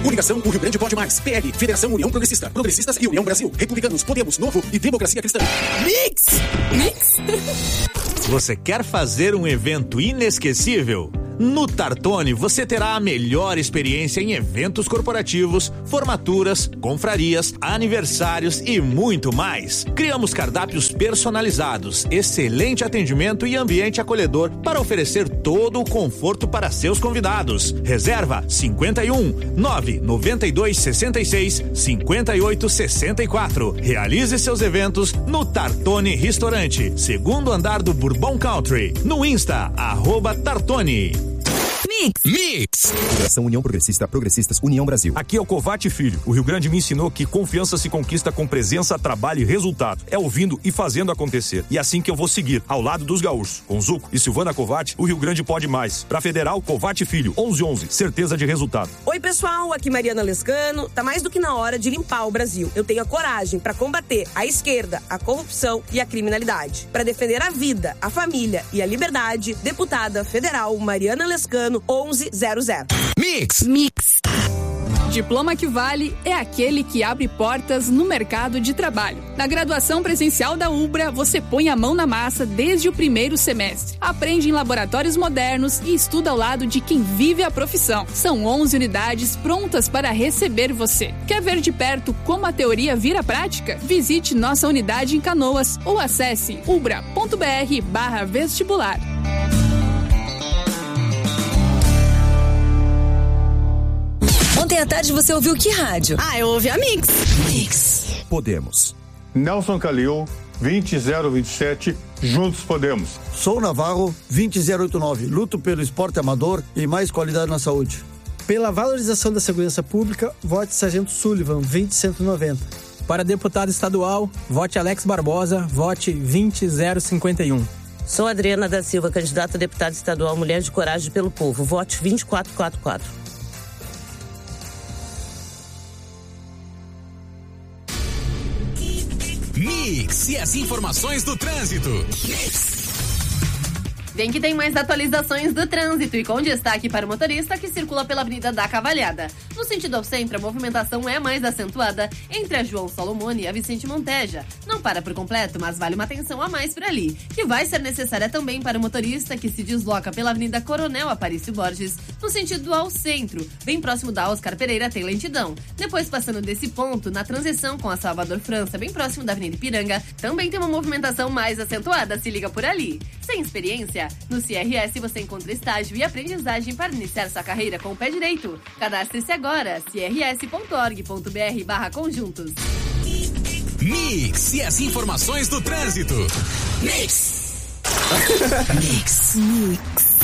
Coligação O Rio Grande Pode Mais. PL, Federação União Progressista. Progressistas e União Brasil. Republicanos, Podemos, Novo e Democracia Cristã. Mix! Você quer fazer um evento inesquecível? No Tartone você terá a melhor experiência em eventos corporativos, formaturas, confrarias, aniversários e muito mais. Criamos cardápios personalizados, excelente atendimento e ambiente acolhedor para oferecer todo o conforto para seus convidados. Reserva 51 992 66 58 64. Realize seus eventos no Tartone Restaurante, segundo andar do Bourbon Country. No Insta, @Tartone. Mix. Federação União Progressista, Progressistas, União Brasil. Aqui é o Covatti Filho. O Rio Grande me ensinou que confiança se conquista com presença, trabalho e resultado. É ouvindo e fazendo acontecer. E é assim que eu vou seguir, ao lado dos gaúchos. Com Zuco e Silvana Covatti, o Rio Grande pode mais. Pra Federal, Covatti Filho, 1111, certeza de resultado. Oi, pessoal, aqui Mariana Lescano. Tá mais do que na hora de limpar o Brasil. Eu tenho a coragem pra combater a esquerda, a corrupção e a criminalidade. Pra defender a vida, a família e a liberdade, deputada federal Mariana Lescano, 1100. Mix. Diploma que vale é aquele que abre portas no mercado de trabalho. Na graduação presencial da Ubra, você põe a mão na massa desde o primeiro semestre. Aprende em laboratórios modernos e estuda ao lado de quem vive a profissão. São 11 unidades prontas para receber você. Quer ver de perto como a teoria vira prática? Visite nossa unidade em Canoas ou acesse ubra.br/vestibular. Ontem à tarde você ouviu que rádio? Eu ouvi a Mix. Podemos. Nelson Calil, 20027, juntos podemos. Sou Navarro, 20089, luto pelo esporte amador e mais qualidade na saúde. Pela valorização da segurança pública, vote Sargento Sullivan, 20190. Para deputado estadual, vote Alex Barbosa, vote 20051. Sou Adriana da Silva, candidata a deputada estadual Mulher de Coragem pelo Povo, vote 2444. Mix e as informações do trânsito. Vem que tem mais atualizações do trânsito e com destaque para o motorista que circula pela Avenida da Cavalhada. No sentido ao centro, a movimentação é mais acentuada entre a João Solomone e a Vicente Monteja. Não para por completo, mas vale uma atenção a mais por ali, que vai ser necessária também para o motorista que se desloca pela Avenida Coronel Aparício Borges, no sentido ao centro, bem próximo da Oscar Pereira tem lentidão. Depois, passando desse ponto, na transição com a Salvador França, bem próximo da Avenida Ipiranga, também tem uma movimentação mais acentuada, se liga por ali. Sem experiência, no CRS você encontra estágio e aprendizagem para iniciar sua carreira com o pé direito. Cadastre-se agora, crs.org.br/conjuntos. Mix e as informações do trânsito. Mix.